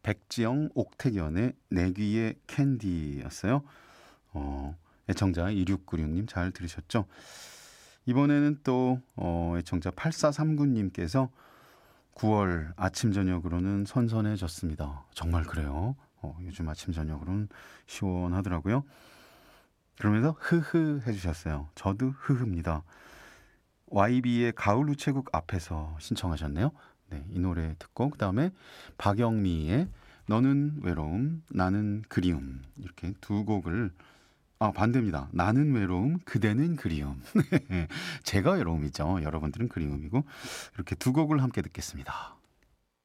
백지영, 옥택연의 내 귀의 캔디였어요. 애청자 2696님 잘 들으셨죠? 이번에는 또 애청자 8439님께서 9월 아침 저녁으로는 선선해졌습니다. 정말 그래요. 요즘 아침 저녁으로는 시원하더라고요. 그러면서 흐흐 해주셨어요. 저도 흐흐입니다. YB의 가을 우체국 앞에서 신청하셨네요. 네, 이 노래 듣고 그다음에 박영미의 너는 외로움, 나는 그리움 이렇게 두 곡을 반대입니다. 나는 외로움, 그대는 그리움. 제가 외로움이죠. 여러분들은 그리움이고 이렇게 두 곡을 함께 듣겠습니다.